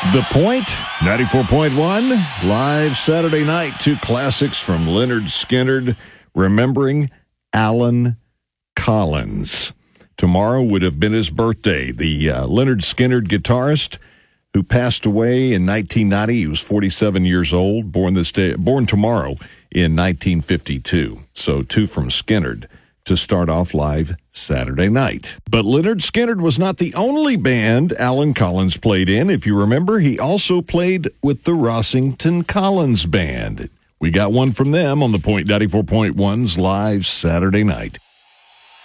The Point, 94.1, live Saturday night. Two classics from Lynyrd Skynyrd, remembering Allen Collins. Tomorrow would have been his birthday. The Lynyrd Skynyrd guitarist who passed away in 1990. He was 47 years old, born tomorrow in 1952. So two from Skynyrd to start off live Saturday night. But Lynyrd Skynyrd was not the only band Allen Collins played in. If you remember, he also played with the Rossington Collins Band. We got one from them on the Point 94.1's live Saturday night.